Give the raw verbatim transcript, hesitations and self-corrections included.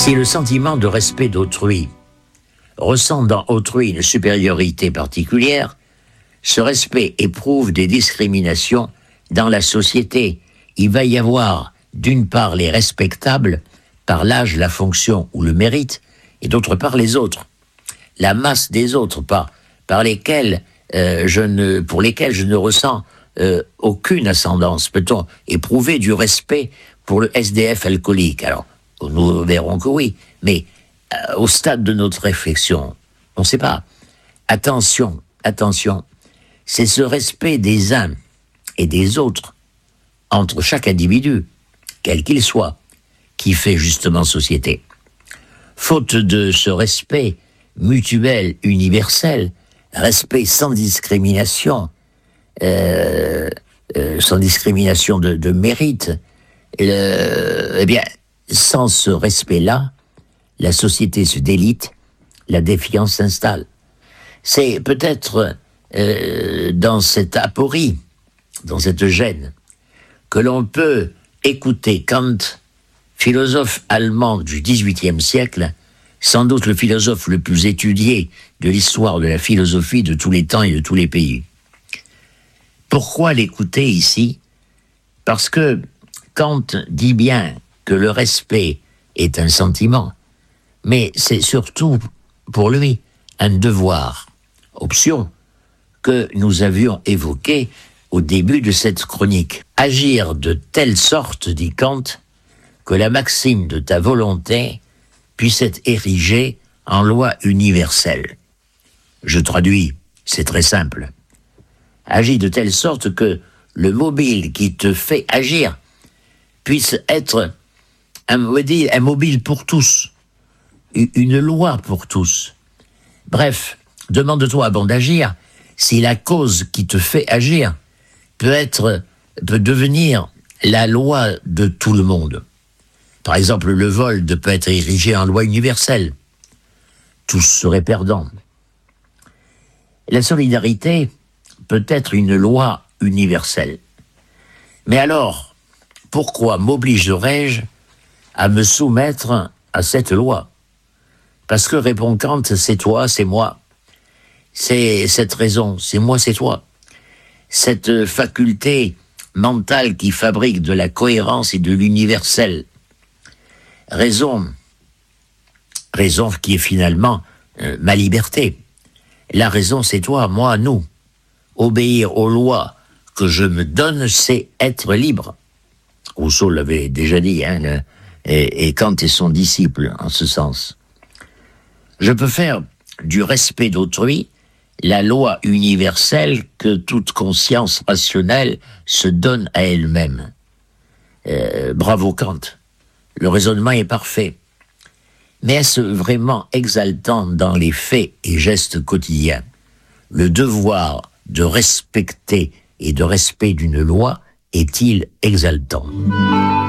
Si le sentiment de respect d'autrui ressent dans autrui une supériorité particulière, ce respect éprouve des discriminations dans la société. Il va y avoir, d'une part, les respectables, par l'âge, la fonction ou le mérite, et d'autre part, les autres. La masse des autres, par, par lesquels, euh, je ne, pour lesquels je ne ressens euh, aucune ascendance. Peut-on éprouver du respect pour le S D F alcoolique? Alors, nous verrons que oui, mais euh, au stade de notre réflexion, on ne sait pas. Attention, attention, c'est ce respect des uns et des autres, entre chaque individu, quel qu'il soit, qui fait justement société. Faute de ce respect mutuel, universel, respect sans discrimination, euh, euh, sans discrimination de, de mérite, le, eh bien, sans ce respect-là, la société se délite, la défiance s'installe. C'est peut-être euh, dans cette aporie, dans cette gêne, que l'on peut écouter Kant, philosophe allemand du dix-huitième siècle, sans doute le philosophe le plus étudié de l'histoire de la philosophie de tous les temps et de tous les pays. Pourquoi l'écouter ici? Parce que Kant dit bien que le respect est un sentiment, mais c'est surtout, pour lui, un devoir, option, que nous avions évoquée au début de cette chronique. Agir de telle sorte, dit Kant, que la maxime de ta volonté puisse être érigée en loi universelle. Je traduis, c'est très simple. Agis de telle sorte que le mobile qui te fait agir puisse être un, un mobile pour tous, une loi pour tous. Bref, demande-toi avant d'agir si la cause qui te fait agir peut être, peut devenir la loi de tout le monde. Par exemple, le vol peut être érigé en loi universelle. Tous seraient perdants. La solidarité peut être une loi universelle. Mais alors, pourquoi m'obligerais-je à me soumettre à cette loi? Parce que, répond Kant, c'est toi, c'est moi. C'est cette raison, c'est moi, c'est toi. Cette faculté mentale qui fabrique de la cohérence et de l'universel. Raison, raison qui est finalement euh, ma liberté. La raison, c'est toi, moi, nous. Obéir aux lois que je me donne, c'est être libre. Rousseau l'avait déjà dit, hein, et, et Kant est son disciple en ce sens. Je peux faire du respect d'autrui la loi universelle que toute conscience rationnelle se donne à elle-même. Euh, bravo Kant. Le raisonnement est parfait. Mais est-ce vraiment exaltant dans les faits et gestes quotidiens? Le devoir de respecter et de respect d'une loi est-il exaltant?